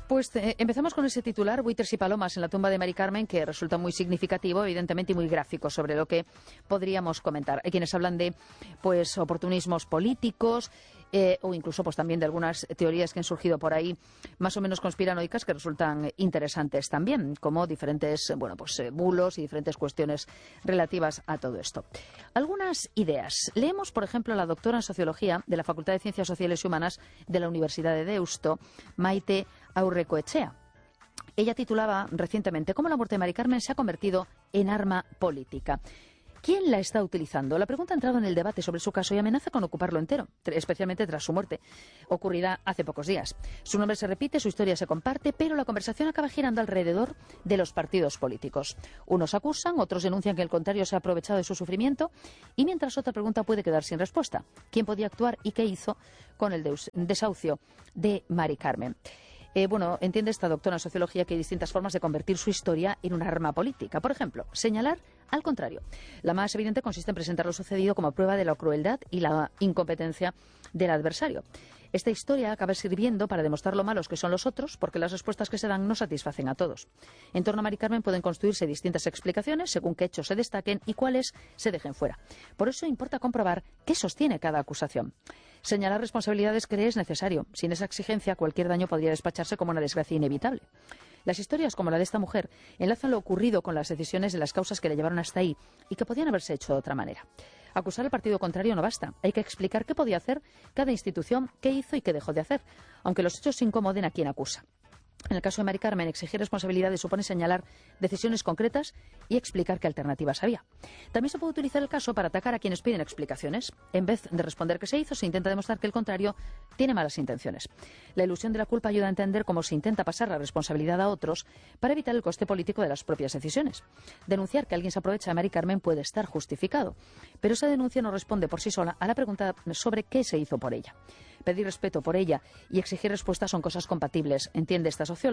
Pues empezamos con ese titular, Buitres y Palomas en la tumba de Mari Carmen, que resulta muy significativo, evidentemente, y muy gráfico sobre lo que podríamos comentar. Hay quienes hablan de oportunismos políticos o incluso también de algunas teorías que han surgido por ahí, más o menos conspiranoicas, que resultan interesantes también, como diferentes bulos y diferentes cuestiones relativas a todo esto. Algunas ideas. Leemos, por ejemplo, a la doctora en Sociología de la Facultad de Ciencias Sociales y Humanas de la Universidad de Deusto, Maite Aurrecoetxea. Ella titulaba recientemente ¿Cómo la muerte de Mari Carmen se ha convertido en arma política? ¿Quién la está utilizando? La pregunta ha entrado en el debate sobre su caso y amenaza con ocuparlo entero, especialmente tras su muerte, ocurrida hace pocos días. Su nombre se repite, su historia se comparte, pero la conversación acaba girando alrededor de los partidos políticos. Unos acusan, otros denuncian que el contrario se ha aprovechado de su sufrimiento y mientras otra pregunta puede quedar sin respuesta. ¿Quién podía actuar y qué hizo con el desahucio de Mari Carmen? Entiende esta doctora en Sociología que hay distintas formas de convertir su historia en una arma política. Por ejemplo, señalar al contrario. La más evidente consiste en presentar lo sucedido como prueba de la crueldad y la incompetencia del adversario. Esta historia acaba sirviendo para demostrar lo malos que son los otros, porque las respuestas que se dan no satisfacen a todos. En torno a Mari Carmen pueden construirse distintas explicaciones según qué hechos se destaquen y cuáles se dejen fuera. Por eso importa comprobar qué sostiene cada acusación. Señalar responsabilidades que es necesario. Sin esa exigencia, cualquier daño podría despacharse como una desgracia inevitable. Las historias como la de esta mujer enlazan lo ocurrido con las decisiones de las causas que le llevaron hasta ahí y que podían haberse hecho de otra manera. Acusar al partido contrario no basta. Hay que explicar qué podía hacer cada institución, qué hizo y qué dejó de hacer, aunque los hechos incomoden a quien acusa. En el caso de Mari Carmen, exigir responsabilidades supone señalar decisiones concretas y explicar qué alternativas había. También se puede utilizar el caso para atacar a quienes piden explicaciones. En vez de responder qué se hizo, se intenta demostrar que el contrario tiene malas intenciones. La ilusión de la culpa ayuda a entender cómo se intenta pasar la responsabilidad a otros para evitar el coste político de las propias decisiones. Denunciar que alguien se aprovecha de Mari Carmen puede estar justificado, pero esa denuncia no responde por sí sola a la pregunta sobre qué se hizo por ella. Pedir respeto por ella y exigir respuestas son cosas compatibles, entiende esta socióloga.